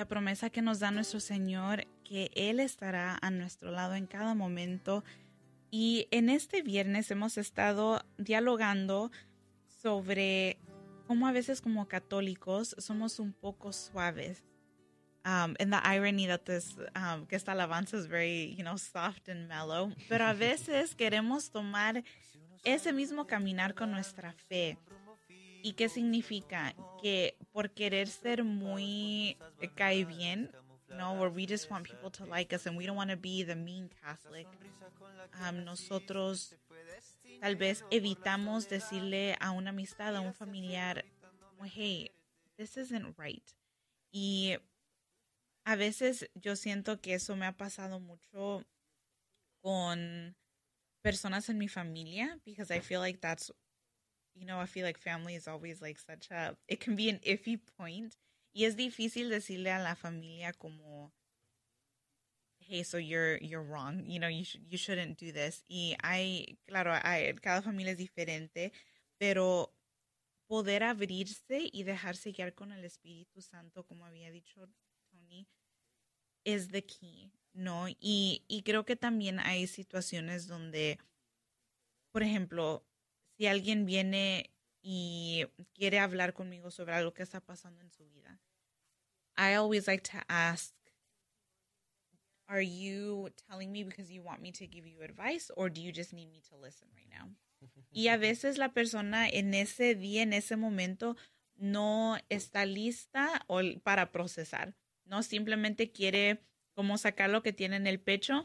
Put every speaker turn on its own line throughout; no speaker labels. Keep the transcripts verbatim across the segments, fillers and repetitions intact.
la promesa que nos da nuestro Señor, que Él estará a nuestro lado en cada momento. Y en este viernes hemos estado dialogando sobre cómo a veces como católicos somos un poco suaves. Um, and the irony that this, um, que esta alabanza es very, you know, soft and mellow. Pero a veces queremos tomar ese mismo caminar con nuestra fe. ¿Y qué significa? Que por querer ser muy eh, cae bien, no, where we just want people to like us and we don't want to be the mean Catholic, um, nosotros tal vez evitamos decirle a una amistad, a un familiar, hey, this isn't right. Y a veces yo siento que eso me ha pasado mucho con personas en mi familia, because I feel like that's, you know, I feel like family is always like such a, it can be an iffy point. Y es difícil decirle a la familia como, hey, so you're you're wrong, you know, you sh- you shouldn't do this. Y hay, claro, hay, cada familia es diferente, pero poder abrirse y dejarse guiar con el Espíritu Santo, como había dicho Tony, es the key, ¿no? Y, y creo que también hay situaciones donde, por ejemplo, si alguien viene y quiere hablar conmigo sobre algo que está pasando en su vida, I always like to ask, are you telling me because you want me to give you advice, or do you just need me to listen right now? Y a veces la persona en ese día, en ese momento, no está lista o para procesar, no simplemente quiere como sacar lo que tiene en el pecho.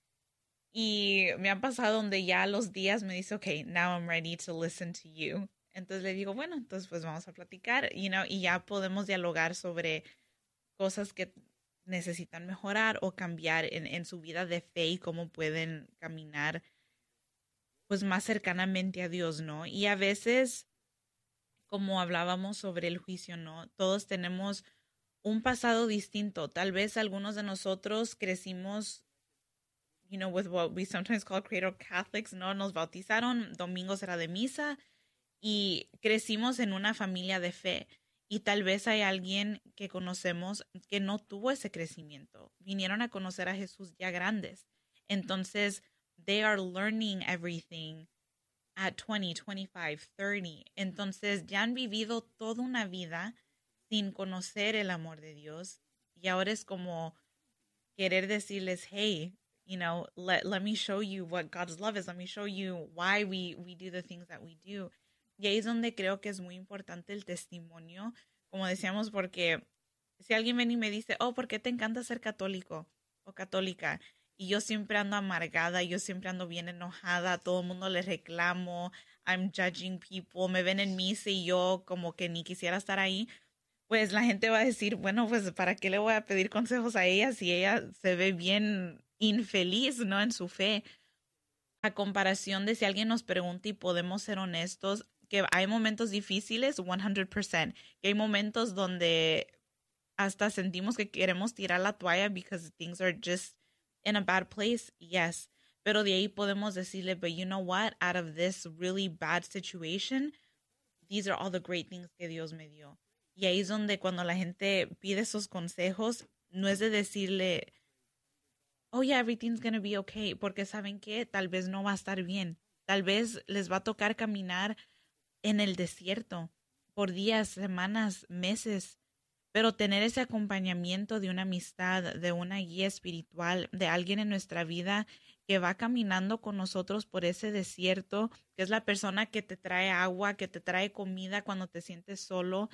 Y me ha pasado donde ya a los días me dice, okay, now I'm ready to listen to you. Entonces le digo, bueno, entonces pues vamos a platicar, you know, y ya podemos dialogar sobre cosas que necesitan mejorar o cambiar en, en su vida de fe y cómo pueden caminar pues más cercanamente a Dios, ¿no? Y a veces, como hablábamos sobre el juicio, ¿no? Todos tenemos un pasado distinto. Tal vez algunos de nosotros crecimos, you know, with what we sometimes call cradle Catholics, ¿no? Nos bautizaron, domingos era de misa y crecimos en una familia de fe. Y tal vez hay alguien que conocemos que no tuvo ese crecimiento. Vinieron a conocer a Jesús ya grandes. Entonces, they are learning everything at twenty, twenty-five, thirty. Entonces, ya han vivido toda una vida sin conocer el amor de Dios. Y ahora es como querer decirles, hey, you know, let, let me show you what God's love is. Let me show you why we, we do the things that we do. Y ahí es donde creo que es muy importante el testimonio, como decíamos, porque si alguien viene y me dice, oh, ¿por qué te encanta ser católico o católica? Y yo siempre ando amargada, yo siempre ando bien enojada, a todo el mundo le reclamo, I'm judging people, me ven en misa y yo como que ni quisiera estar ahí, pues la gente va a decir, bueno, pues ¿para qué le voy a pedir consejos a ella si ella se ve bien infeliz, ¿no? En su fe. A comparación de si alguien nos pregunta y podemos ser honestos, que hay momentos difíciles, one hundred percent, que hay momentos donde hasta sentimos que queremos tirar la toalla because things are just in a bad place, yes, pero de ahí podemos decirle, but you know what, out of this really bad situation, these are all the great things que Dios me dio. Y ahí es donde cuando la gente pide esos consejos, no es de decirle, oh yeah, everything's gonna be okay, porque saben que tal vez no va a estar bien, tal vez les va a tocar caminar en el desierto por días, semanas, meses, pero tener ese acompañamiento de una amistad, de una guía espiritual, de alguien en nuestra vida que va caminando con nosotros por ese desierto, que es la persona que te trae agua, que te trae comida cuando te sientes solo.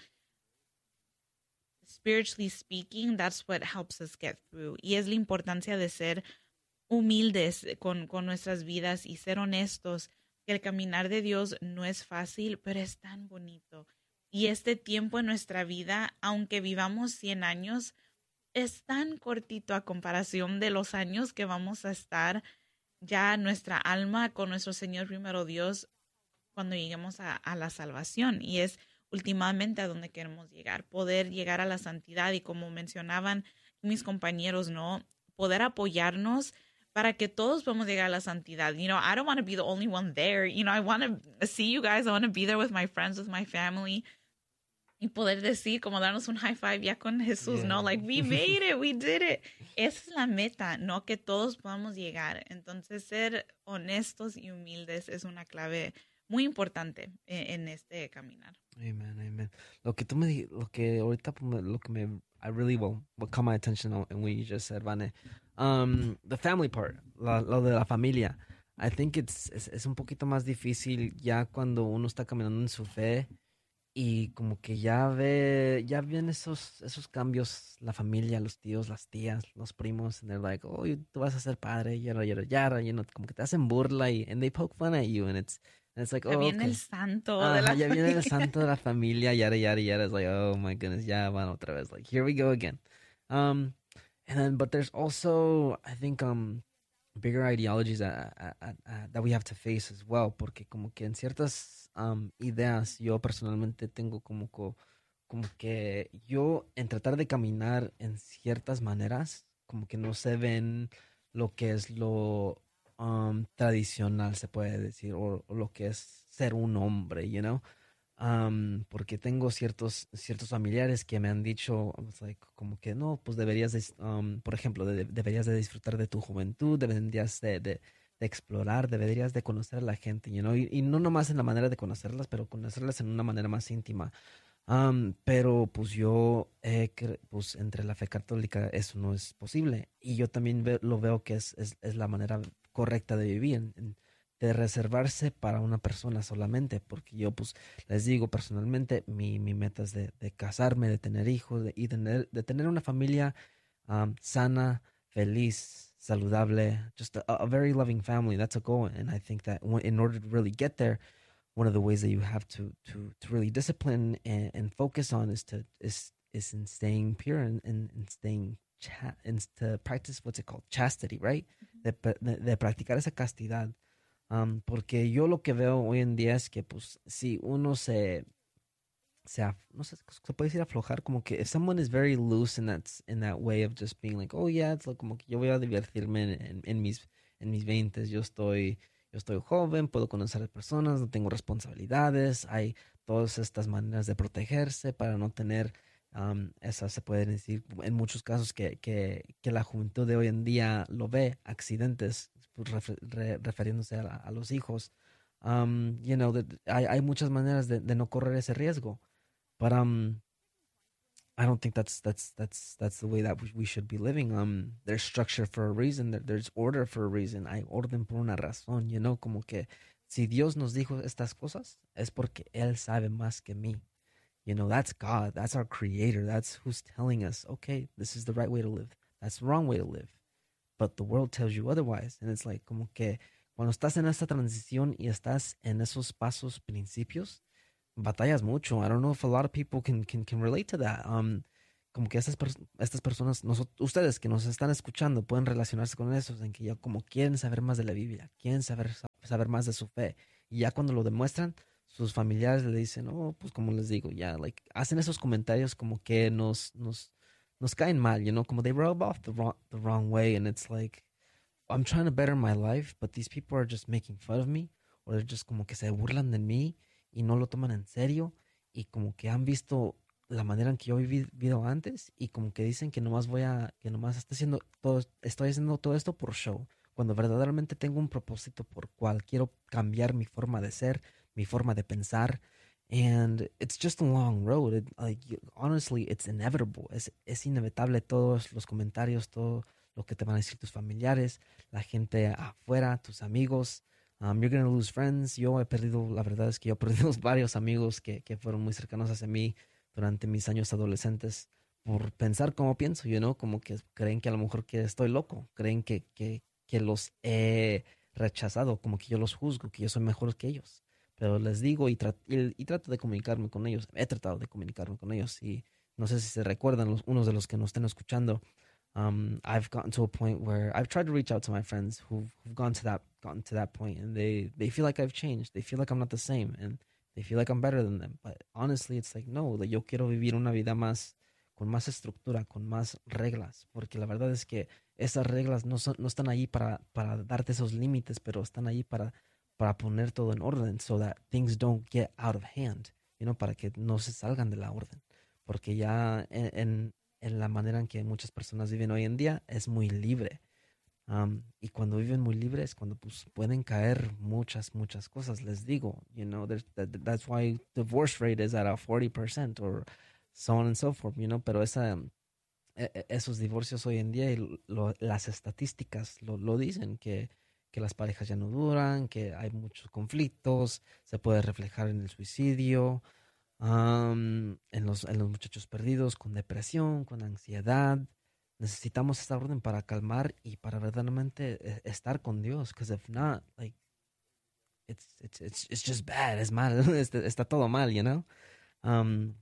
Spiritually speaking, that's what helps us get through. Y es la importancia de ser humildes con, con nuestras vidas y ser honestos, que el caminar de Dios no es fácil, pero es tan bonito. Y este tiempo en nuestra vida, aunque vivamos cien años, es tan cortito a comparación de los años que vamos a estar ya nuestra alma con nuestro Señor primero Dios cuando lleguemos a, a la salvación. Y es últimamente a donde queremos llegar, poder llegar a la santidad y como mencionaban mis compañeros, ¿no? Poder apoyarnos para que todos podamos llegar a la santidad. You know, I don't want to be the only one there. You know, I want to see you guys. I want to be there with my friends, with my family. y poder decir, como darnos un high five ya con Jesús,
Yeah.
¿no? Like, we made it, we did it. Esa es la meta, no que todos podamos llegar. Entonces, ser honestos y humildes es una clave muy importante en, en este caminar.
Amen, amen. Lo que tú me di- lo que ahorita pues, me- lo que me I really will what caught my attention on- in what you just said, Vane. Um, the family part, la- lo de la familia. I think it's es, es un poquito más difícil ya cuando uno está caminando en su fe y como que ya ve, ya ven esos esos cambios, la familia, los tíos, las tías, los primos, and they're like, oh, you- tú vas a ser padre, yara, yara, yara, you know, como que te hacen burla y and they poke fun at you, and it's and it's like,
Ya
oh,
viene el
okay.
santo de
Ajá,
la
ya viene el
familia.
santo de la familia, yada, yada, yada. It's like, oh my goodness, ya van otra vez. Like, here we go again. Um, and then, but there's also, I think, um, bigger ideologies that, uh, uh, uh, that we have to face as well. Porque como que en ciertas um, ideas, yo personalmente tengo como, co- como que yo en tratar de caminar en ciertas maneras, como que no se ven lo que es lo um, tradicional, se puede decir, o, o lo que es ser un hombre, you know? Um, porque tengo ciertos, ciertos familiares que me han dicho, I was like, como que no, pues deberías, de, um, por ejemplo, de- deberías de disfrutar de tu juventud, deberías de, de, de explorar, deberías de conocer a la gente, you know? Y, y no nomás en la manera de conocerlas, pero conocerlas en una manera más íntima. Um, pero pues yo, eh, cre- pues entre la fe católica eso no es posible. Y yo también ve- lo veo que es, es, es la manera correcta de vivir, en- en- de reservarse para una persona solamente. Porque yo pues les digo personalmente, mi, mi meta es de, de casarme, de tener hijos de- y tener, de tener una familia um, sana, feliz, saludable, just a, a very loving family. That's a goal. And I think that when- in order to really get there, one of the ways that you have to to to really discipline and, and focus on is to is is in staying pure and and, and staying cha- and to practice what's it called, chastity, right? De, pra- de, de practicar esa castidad. Um, porque yo lo que veo hoy en día es que pues si uno se se af- no sé, se puede decir aflojar, como que if someone is very loose in that in that way of just being like, oh yeah, it's like como que yo voy a divertirme en, en, en mis en mis veintes, yo estoy yo estoy joven, puedo conocer a personas, no tengo responsabilidades, hay todas estas maneras de protegerse para no tener um, esas, se pueden decir en muchos casos que, que, que la juventud de hoy en día lo ve, accidentes, pues, refer- re- refiriéndose a, la- a los hijos. Um, you know, that hay, hay muchas maneras de, de no correr ese riesgo. But um, I don't think that's that's that's that's the way that we, we should be living. Um, there's structure for a reason. There, there's order for a reason. Hay orden por una razón. You know, como que si Dios nos dijo estas cosas es porque Él sabe más que mí. You know, that's God. That's our Creator. That's who's telling us, okay, this is the right way to live. That's the wrong way to live. But the world tells you otherwise. And it's like como que cuando estás en esta transición y estás en esos pasos principios batallas mucho. I don't know if a lot of people can, can, can relate to that. Um, como que estas, pers- estas personas, nosotros, ustedes que nos están escuchando, pueden relacionarse con eso, en que ya como quieren saber más de la Biblia, quieren saber, saber más de su fe. Y ya cuando lo demuestran, sus familiares le dicen, oh, pues como les digo, ya, like, hacen esos comentarios como que nos, nos, nos caen mal, you know, como they rub off the wrong, the wrong way. And it's like, I'm trying to better my life, but these people are just making fun of me, or they're just como que se burlan de mí y no lo toman en serio y como que han visto la manera en que yo he vivido antes y como que dicen que nomás voy a, que nomás estoy haciendo todo, estoy haciendo todo esto por show, cuando verdaderamente tengo un propósito por cual quiero cambiar mi forma de ser, mi forma de pensar. And it's just a long road. It, like, honestly, it's inevitable. Es, es inevitable todos los comentarios, todo lo que te van a decir tus familiares, la gente afuera, tus amigos. Um, you're going to lose friends. Yo he perdido, la verdad es que yo he perdido varios amigos que, que fueron muy cercanos hacia mí durante mis años adolescentes por pensar como pienso, you know, como que creen que a lo mejor que estoy loco, creen que, que, que los he rechazado, como que yo los juzgo, que yo soy mejor que ellos. Pero les digo y, tra y, y trato de comunicarme con ellos, he tratado de comunicarme con ellos y no sé si se recuerdan los, unos de los que nos estén escuchando. Um, I've gotten to a point where I've tried to reach out to my friends who've, who've gone to that gotten to that point, and they they feel like I've changed. They feel like I'm not the same, and they feel like I'm better than them. But honestly, it's like no, like, yo quiero vivir una vida más con más estructura, con más reglas, porque la verdad es que esas reglas no son no están ahí para para darte esos límites, pero están ahí para para poner todo en orden, so that things don't get out of hand. you know, para que no se salgan de la orden. Porque ya en, en, en la manera en que muchas personas viven hoy en día es muy libre. Um, y cuando viven muy libres, cuando pues, pueden caer muchas, muchas cosas, les digo, you know, there's- that, that's why divorce rate is at a forty percent or so on and so forth, you know, pero esa, e- e- esos divorcios hoy en día, y lo- las estadísticas lo, lo dicen, que, que las parejas ya no duran, que hay muchos conflictos, se puede reflejar en el suicidio, am, en los, en los muchachos perdidos, con depresión, con ansiedad. Necesitamos esta orden para calmar y para verdaderamente eh, estar con Dios, because if not, like, it's, it's, it's, it's just bad, es mal, está, está todo mal, you know? Um,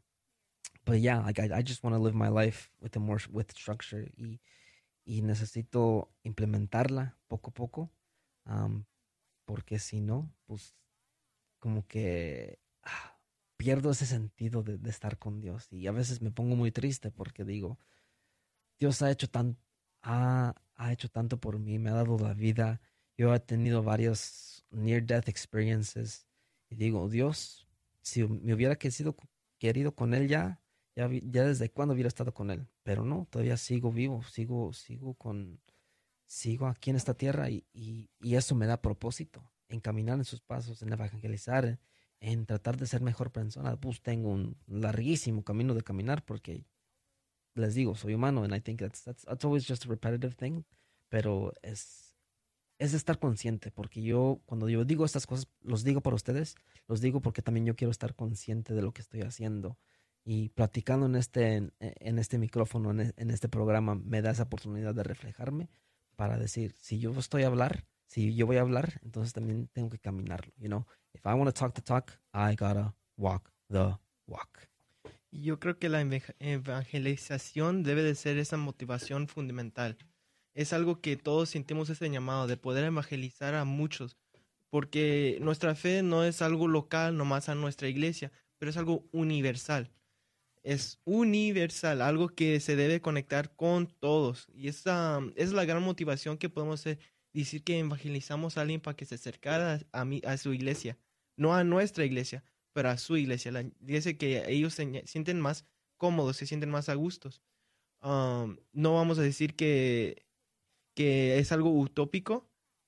but yeah, like I, I just want to live my life with a more with structure, y, y necesito implementarla poco a poco, um, porque si no, pues como que ah, pierdo ese sentido de, de estar con Dios, y a veces me pongo muy triste porque digo, Dios ha hecho tan, ha, ha hecho tanto por mí, me ha dado la vida. Yo he tenido varios near death experiences y digo, Dios, si me hubiera querido, querido con él ya, ya, vi- ya desde cuándo hubiera estado con él. Pero no, todavía sigo vivo, sigo, sigo con, sigo aquí en esta tierra, y, y, y eso me da propósito, en caminar en sus pasos, en evangelizar, en tratar de ser mejor persona. Pues tengo un larguísimo camino de caminar porque les digo, soy humano, and I think that's, that's, that's always just a repetitive thing, pero es, es estar consciente, porque yo, cuando yo digo estas cosas, los digo para ustedes, los digo porque también yo quiero estar consciente de lo que estoy haciendo, y platicando en este, en, en este micrófono, en, e- en este programa, me da esa oportunidad de reflejarme para decir, si yo estoy a hablar, si yo voy a hablar, entonces también tengo que caminarlo, you know, if I want to talk the talk, I gotta walk the walk.
Y yo creo que la eve- evangelización debe de ser esa motivación fundamental. Es algo que todos sentimos ese llamado de poder evangelizar a muchos, porque nuestra fe no es algo local nomás a nuestra iglesia, pero es algo universal. Es universal, algo que se debe conectar con todos. Y esa es la gran motivación que podemos hacer, decir que evangelizamos a alguien para que se acercara a, mí, a su iglesia, no a nuestra iglesia, pero a su iglesia, la iglesia que ellos se sienten más cómodos, se sienten más a gustos. Um, no vamos a decir que, que es algo utópico,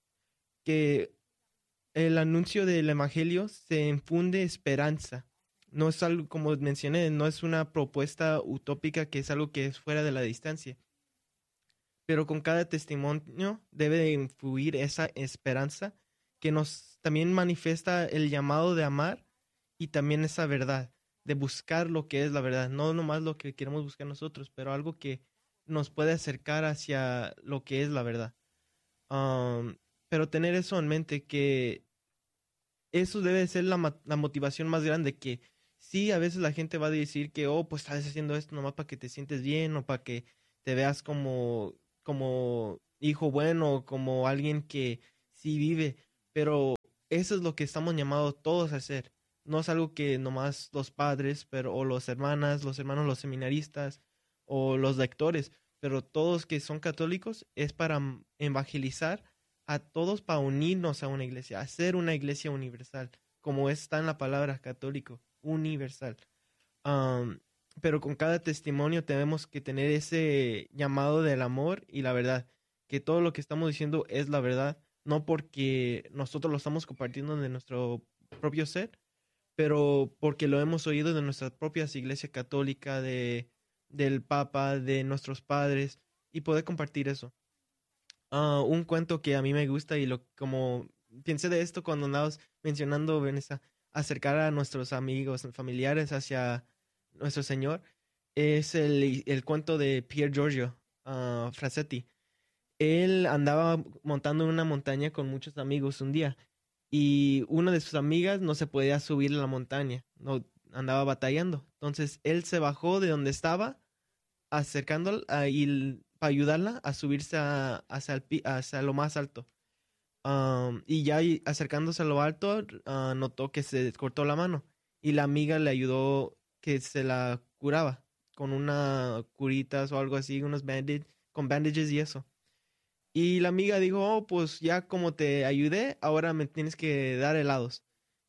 que el anuncio del evangelio se infunde esperanza. No es algo, como mencioné, no es una propuesta utópica, que es algo que es fuera de la distancia. Pero con cada testimonio debe de influir esa esperanza que nos también manifiesta el llamado de amar, y también esa verdad, de buscar lo que es la verdad, no nomás lo que queremos buscar nosotros, pero algo que nos puede acercar hacia lo que es la verdad. Um, pero tener eso en mente, que eso debe ser la, ma- la motivación más grande, que sí, a veces la gente va a decir que, oh, pues estás haciendo esto nomás para que te sientes bien, o para que te veas como, como hijo bueno, como alguien que sí vive, pero eso es lo que estamos llamados todos a hacer. No es algo que nomás los padres, pero, o los hermanas, los hermanos, los seminaristas, o los lectores, pero todos que son católicos, es para mm, evangelizar a todos, para unirnos a una iglesia, hacer una iglesia universal, como está en la palabra católico, universal. Am, pero con cada testimonio tenemos que tener ese llamado del amor y la verdad, que todo lo que estamos diciendo es la verdad, no porque nosotros lo estamos compartiendo de nuestro propio ser, pero porque lo hemos oído de nuestras propias iglesias católicas, de, del Papa, de nuestros padres, y poder compartir eso. Ah, un cuento que a mí me gusta, y lo como pensé de esto cuando andabas mencionando, Vanessa, acercar a nuestros amigos, familiares hacia nuestro Señor, es el, el cuento de Pier Giorgio ah, Frasetti. Él andaba montando en una montaña con muchos amigos un día, y una de sus amigas no se podía subir a la montaña, no andaba batallando. Entonces él se bajó de donde estaba, acercándola a- y l- para ayudarla a subirse a- hacia, el pi- hacia lo más alto. Am, y ya ahí, acercándose a lo alto, ah, notó que se cortó la mano, y la amiga le ayudó, que se la curaba con una curitas o algo así, unos bandage, con bandages y eso. Y la amiga dijo, oh, pues ya como te ayudé, ahora me tienes que dar helados.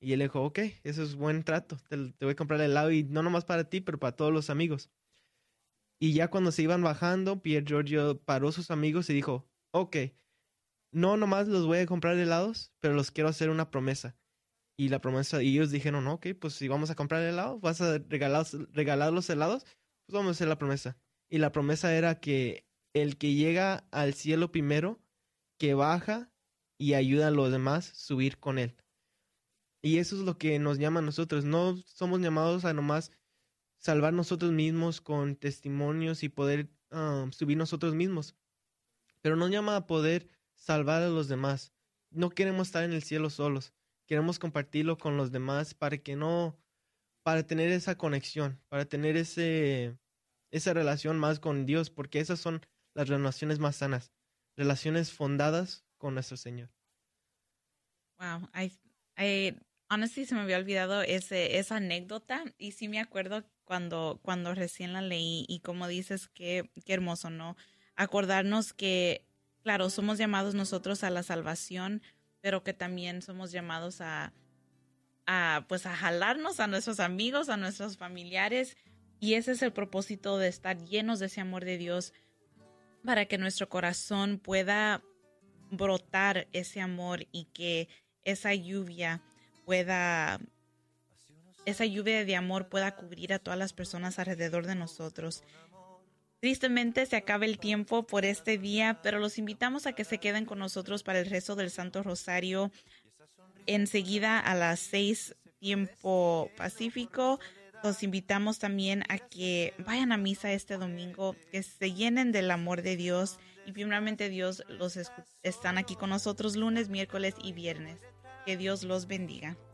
Y él dijo, ok, eso es buen trato. Te, te voy a comprar el helado y no nomás para ti, pero para todos los amigos. Y ya cuando se iban bajando, Pier Giorgio paró a sus amigos y dijo, ok, no nomás los voy a comprar helados, pero los quiero hacer una promesa. Y la promesa, y ellos dijeron, ok, pues si vamos a comprar helado, vas a regalar, regalar los helados, pues vamos a hacer la promesa. Y la promesa era que el que llega al cielo primero, que baja y ayuda a los demás a subir con él. Y eso es lo que nos llama a nosotros. No somos llamados a nomás salvar nosotros mismos con testimonios y poder um, subir nosotros mismos. Pero nos llama a poder salvar a los demás. No queremos estar en el cielo solos. Queremos compartirlo con los demás para que no, para tener esa conexión, para tener ese, esa relación más con Dios, porque esas son las relaciones más sanas, relaciones fundadas con nuestro Señor.
Wow, I, I, honestly se me había olvidado ese, esa anécdota y sí me acuerdo cuando, cuando recién la leí y como dices, qué, qué hermoso, ¿no? Acordarnos que, claro, somos llamados nosotros a la salvación, pero que también somos llamados a, a, pues a jalarnos a nuestros amigos, a nuestros familiares, y ese es el propósito de estar llenos de ese amor de Dios para que nuestro corazón pueda brotar ese amor y que esa lluvia pueda, esa lluvia de amor pueda cubrir a todas las personas alrededor de nosotros. Tristemente se acaba el tiempo por este día, pero los invitamos a que se queden con nosotros para el rezo del Santo Rosario. Enseguida a las seis tiempo pacífico, los invitamos también a que vayan a misa este domingo, que se llenen del amor de Dios y primeramente Dios los escu- están aquí con nosotros lunes, miércoles y viernes. Que Dios los bendiga.